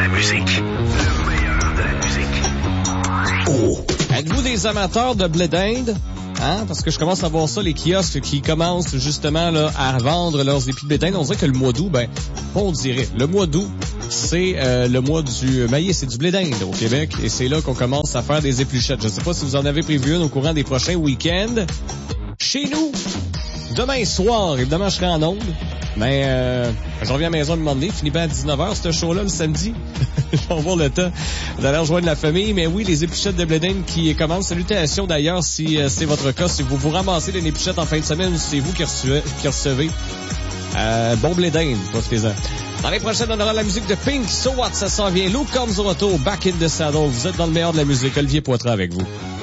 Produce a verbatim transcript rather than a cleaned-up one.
la musique. Le meilleur de la musique. Oh. Êtes-vous des amateurs de blé d'Inde? Hein? Parce que je commence à voir ça, les kiosques qui commencent justement là à vendre leurs épis de blé d'Inde. On dirait que le mois d'août, ben, pas on dirait. Le mois d'août, c'est euh, le mois du maïs, c'est du blé d'Inde au Québec. Et c'est là qu'on commence à faire des épluchettes. Je ne sais pas si vous en avez prévu une au courant des prochains week-ends. Chez nous, demain soir, évidemment, je serai en onde. Mais euh, je reviens à la maison à un moment donné, fini bien à dix-neuf heures, ce show-là, le samedi. Je vais avoir le temps d'aller rejoindre la famille. Mais oui, les épluchettes de blé d'Inde qui commencent. Salutations d'ailleurs si euh, c'est votre cas. Si vous vous ramassez des épluchettes en fin de semaine ou si c'est vous qui recevez. Qui recevez euh, bon blé d'Inde, profitez-en. Dans les prochaines, on aura la musique de Pink. So What, ça s'en vient. Luke Combs au retour, Back in the Saddle. Vous êtes dans le meilleur de la musique. Olivier Poitras avec vous.